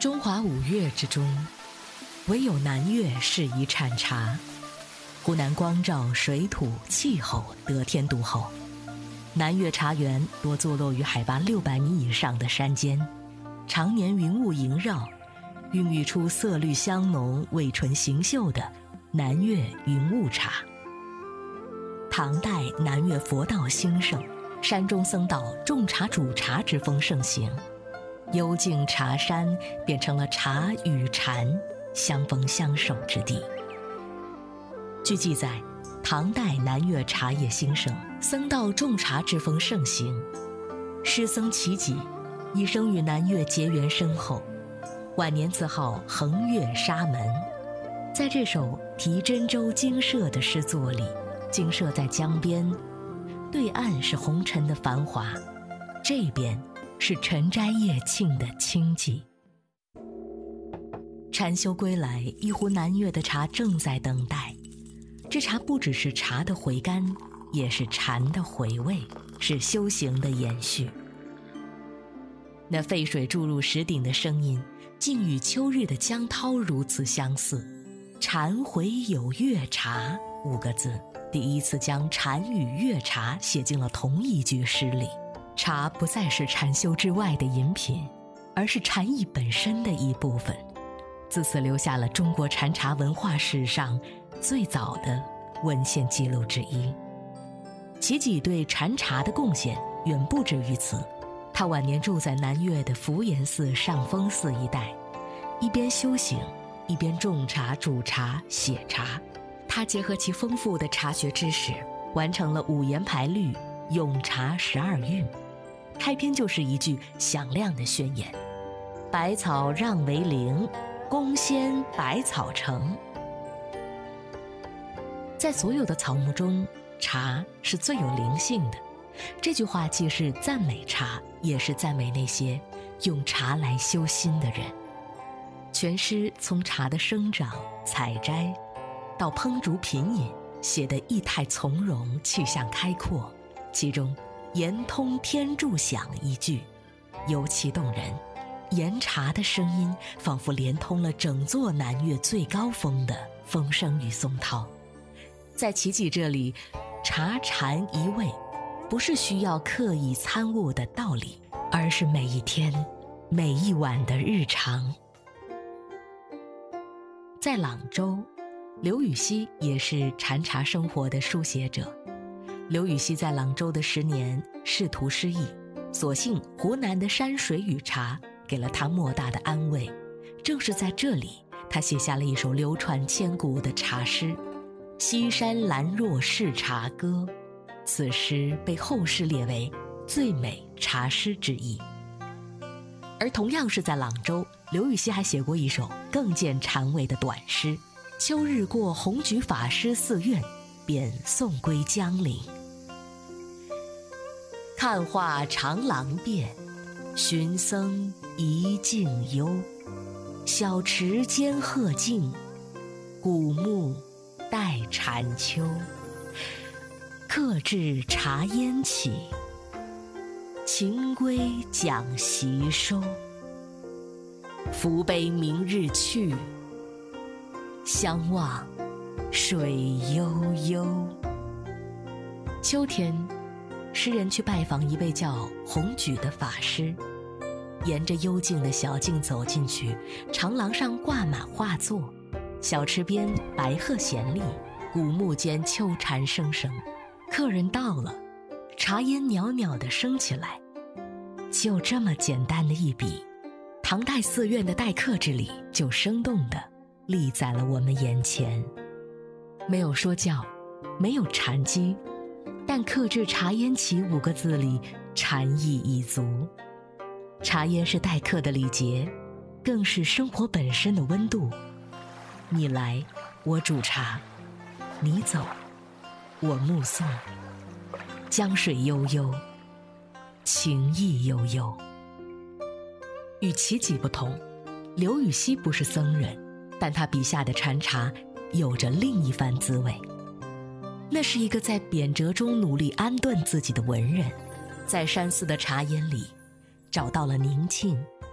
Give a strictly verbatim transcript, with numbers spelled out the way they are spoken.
中华五岳之中，唯有南岳适宜产茶。湖南光照，水土气候得天独厚，南岳茶园多坐落于海拔六百米以上的山间，常年云雾萦绕，孕育出色绿香浓、味醇行秀的南岳云雾茶。唐代南岳佛道兴盛，山中僧道种茶煮茶之风盛行，幽静茶山变成了茶与禅相逢相守之地。据记载，唐代南岳茶叶兴盛，僧道种茶之风盛行，师僧齐己一生与南岳结缘深厚，晚年自号衡岳沙门。在这首题真州精舍的诗作里，精舍在江边，对岸是红尘的繁华，这边是晨斋夜庆的清寂。禅修归来，一壶南岳的茶正在等待。这茶不只是茶的回甘，也是禅的回味，是修行的延续。那沸水注入石鼎的声音，竟与秋日的江涛如此相似。禅回有岳茶五个字，第一次将禅与岳茶写进了同一句诗里。茶不再是禅修之外的饮品，而是禅意本身的一部分，自此留下了中国禅茶文化史上最早的文献记录之一。齐己对禅茶的贡献远不止于此，他晚年住在南岳的福岩寺、上峰寺一带，一边修行，一边种茶、煮茶、写茶。他结合其丰富的茶学知识，完成了五言排律、咏茶十二韵。开篇就是一句响亮的宣言：百草让为灵，功先百草成。在所有的草木中，茶是最有灵性的。这句话既是赞美茶，也是赞美那些用茶来修心的人。全诗从茶的生长、采摘到烹煮品饮，写得意态从容，气象开阔。其中言通天柱响一句尤其动人，言茶的声音仿佛连通了整座南岳最高峰的风声与松涛。在齐己这里，茶禅一味不是需要刻意参悟的道理，而是每一天每一晚的日常。在朗州，刘禹锡也是禅茶生活的书写者。刘禹锡在朗州的十年仕途失意，所幸湖南的山水与茶给了他莫大的安慰。正是在这里，他写下了一首流传千古的茶诗《西山兰若是茶歌》，此诗被后世列为最美茶诗之一。而同样是在朗州，刘禹锡还写过一首更见禅味的短诗《秋日过红举法师寺院，便送归江陵。看画长廊遍，寻僧一径幽。小池间鹤静，古木待禅秋。客至茶烟起，秦归讲习收。福杯明日去，相望水悠悠。秋天，诗人去拜访一位叫弘举的法师，沿着幽静的小径走进去，长廊上挂满画作，小池边白鹤闲立，古木间秋蝉声声。客人到了，茶烟袅袅地升起来。就这么简单的一笔，唐代寺院的待客之礼就生动地立在了我们眼前。没有说教，没有禅机，但克制茶烟起五个字里禅意已足。茶烟是待客的礼节，更是生活本身的温度。你来，我煮茶；你走，我目送。江水悠悠，情意悠悠。与齐己不同，刘禹锡不是僧人，但他笔下的禅茶有着另一番滋味。那是一个在贬谪中努力安顿自己的文人，在山寺的茶烟里找到了宁静